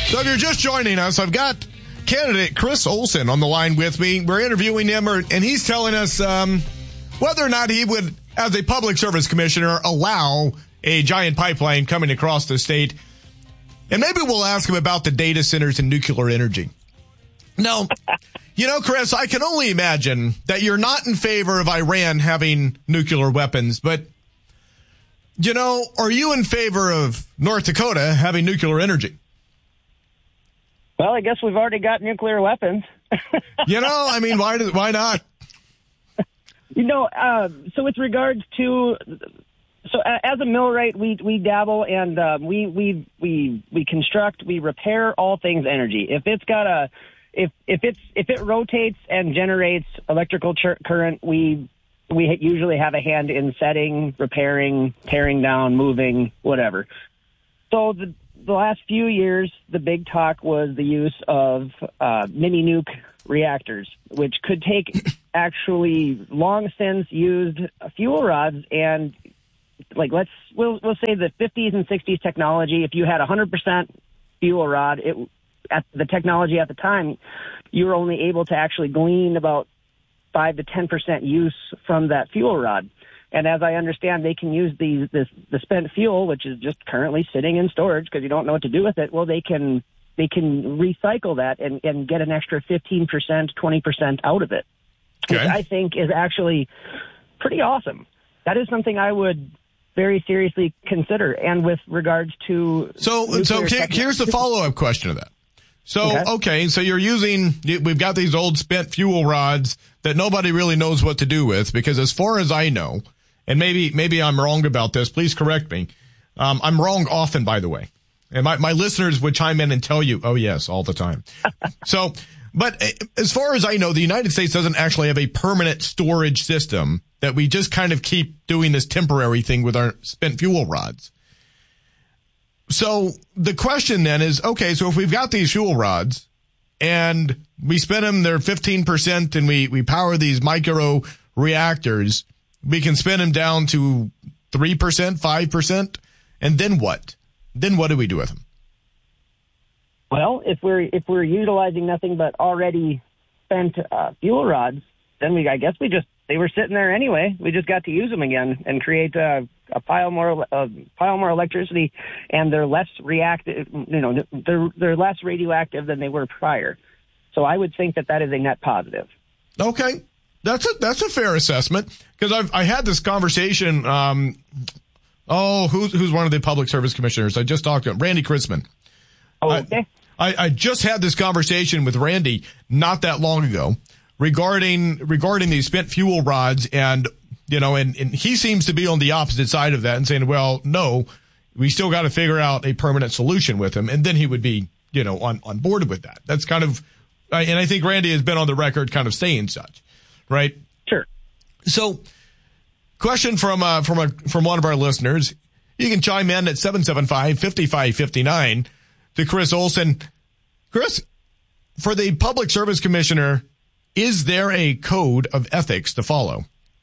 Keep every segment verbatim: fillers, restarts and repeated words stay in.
So if you're just joining us, I've got candidate Chris Olson on the line with me. We're interviewing him, and he's telling us um, whether or not he would, as a public service commissioner, allow a giant pipeline coming across the state. And maybe we'll ask him about the data centers and nuclear energy. Now, you know, Chris, I can only imagine that you're not in favor of Iran having nuclear weapons, but, you know, are you in favor of North Dakota having nuclear energy? Well, I guess we've already got nuclear weapons. You know, I mean, why do, why not? You know, uh, so with regards to, so as a millwright, we we dabble and uh, we we we we construct, we repair all things energy. If it's got a, if if it's if it rotates and generates electrical ch- current, we we usually have a hand in setting, repairing, tearing down, moving, whatever. So the. The last few years, the big talk was the use of uh, mini nuke reactors, which could take actually long since used fuel rods and, like, let's we'll we'll say the fifties and sixties technology. If you had a hundred percent fuel rod, it at the technology at the time, you were only able to actually glean about five to ten percent use from that fuel rod. And as I understand, they can use these, this, the spent fuel, which is just currently sitting in storage because you don't know what to do with it. Well, they can they can recycle that and, and get an extra fifteen percent, twenty percent out of it, okay. Which I think is actually pretty awesome. That is something I would very seriously consider. And with regards to so so technology, here's the follow up question to that. So okay. okay, so you're using we've got these old spent fuel rods that nobody really knows what to do with because, as far as I know. And maybe maybe I'm wrong about this. Please correct me. Um, I'm wrong often, by the way. And my, my listeners would chime in and tell you, oh, yes, all the time. So, but as far as I know, the United States doesn't actually have a permanent storage system that we just kind of keep doing this temporary thing with our spent fuel rods. So the question then is, okay, so if we've got these fuel rods and we spend them, they're fifteen percent, and we, we power these micro reactors, we can spin them down to three percent, five percent, and then what? Then what do we do with them? Well, if we're if we're utilizing nothing but already spent uh, fuel rods, then we I guess we just they were sitting there anyway. We just got to use them again and create uh, a pile more uh, pile more electricity, and they're less reactive. You know, they're they're less radioactive than they were prior. So I would think that that is a net positive. Okay. That's a that's a fair assessment because I've I had this conversation. Um, oh, who's who's one of the public service commissioners? I just talked to him, Randy Kritzman. Oh, okay. I, I, I just had this conversation with Randy not that long ago regarding regarding these spent fuel rods, and you know, and, and he seems to be on the opposite side of that and saying, well, no, we still got to figure out a permanent solution with him, and then he would be, you know, on on board with that. That's kind of, and I think Randy has been on the record kind of saying such. Right? Sure. So, question from uh, from a from one of our listeners. You can chime in at seven seven five, five five five nine to Chris Olson. Chris, for the Public Service Commissioner, is there a code of ethics to follow?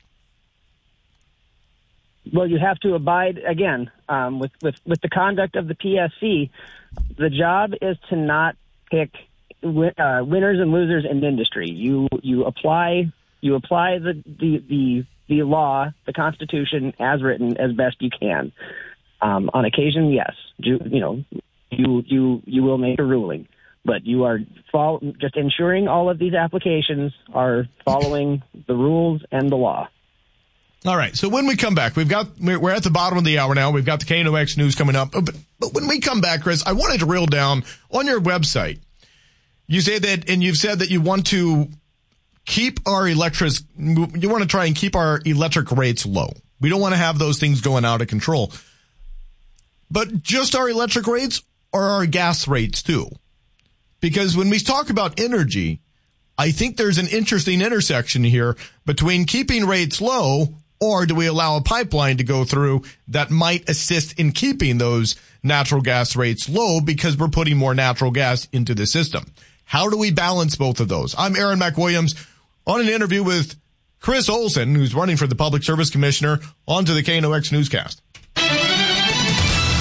Well, you have to abide, again, um, with, with, with the conduct of the P S C. The job is to not pick uh, winners and losers in industry. You you apply... You apply the, the, the, the law, the Constitution, as written as best you can. Um, on occasion, yes, you, you know, you you you will make a ruling, but you are follow, just ensuring all of these applications are following the rules and the law. All right. So when we come back, we've got we're at the bottom of the hour now. We've got the K N O X news coming up. But, but when we come back, Chris, I wanted to reel down on your website. You say that, and you've said that you want to. Keep our electric, you want to try and keep our electric rates low. We don't want to have those things going out of control. But just our electric rates or our gas rates too? Because when we talk about energy, I think there's an interesting intersection here between keeping rates low, or do we allow a pipeline to go through that might assist in keeping those natural gas rates low because we're putting more natural gas into the system? How do we balance both of those? I'm Aaron McWilliams. On an interview with Chris Olson, who's running for the Public Service Commissioner, on to the K N O X newscast.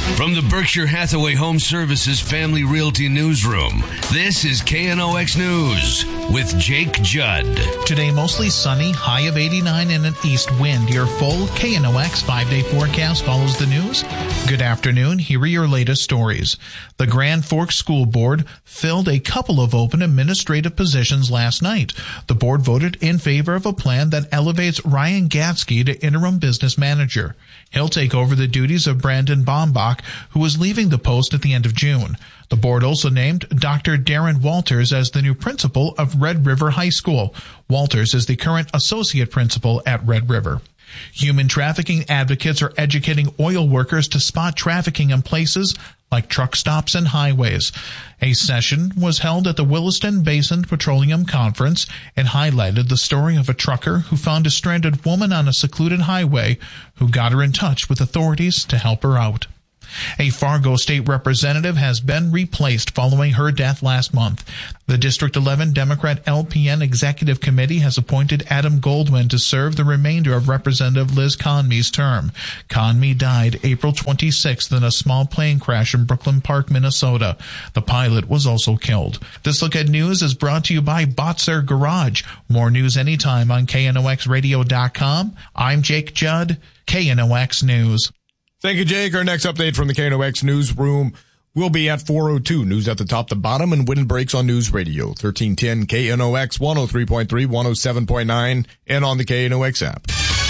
From the Berkshire Hathaway Home Services Family Realty Newsroom, this is K N O X News with Jake Judd. Today, mostly sunny, high of eighty-nine and an east wind. Your full K N O X five-day forecast follows the news. Good afternoon. Here are your latest stories. The Grand Forks School Board filled a couple of open administrative positions last night. The board voted in favor of a plan that elevates Ryan Gatsky to interim business manager. He'll take over the duties of Brandon Bombach, who was leaving the post at the end of June. The board also named Doctor Darren Walters as the new principal of Red River High School. Walters is the current associate principal at Red River. Human trafficking advocates are educating oil workers to spot trafficking in places like truck stops and highways. A session was held at the Williston Basin Petroleum Conference and highlighted the story of a trucker who found a stranded woman on a secluded highway who got her in touch with authorities to help her out. A Fargo state representative has been replaced following her death last month. The District eleven Democrat L P N Executive Committee has appointed Adam Goldwyn to serve the remainder of Representative Liz Conmey's term. Conmey died April twenty-sixth in a small plane crash in Brooklyn Park, Minnesota. The pilot was also killed. This Look at News is brought to you by Botzer Garage. More news anytime on K N O X radio dot com. I'm Jake Judd, K N O X News. Thank you, Jake. Our next update from the K N O X newsroom will be at four oh two. News at the top to bottom and wind breaks on News Radio. thirteen ten K N O X one oh three point three, one oh seven point nine, and on the K N O X app.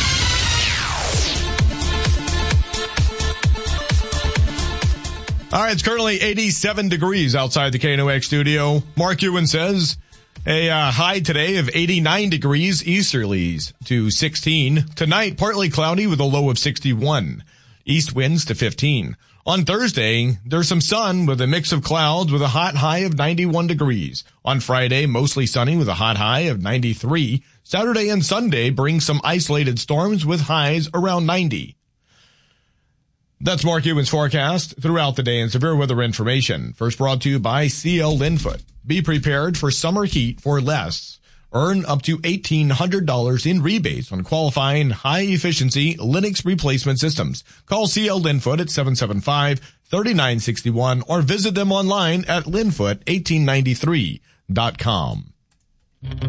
All right, it's currently eighty-seven degrees outside the K N O X studio. Mark Ewan says a uh, high today of eighty-nine degrees, easterlies to sixteen. Tonight, partly cloudy with a low of sixty-one. East winds to fifteen. On Thursday, there's some sun with a mix of clouds with a hot high of ninety-one degrees. On Friday, mostly sunny with a hot high of ninety-three. Saturday and Sunday bring some isolated storms with highs around ninety. That's Mark Ewan's forecast throughout the day and severe weather information. First brought to you by C L Linfoot. Be prepared for summer heat for less. Earn up to eighteen hundred dollars in rebates on qualifying high-efficiency Linux replacement systems. Call C L Linfoot at seven seven five, three nine six one or visit them online at linfoot eighteen ninety-three dot com.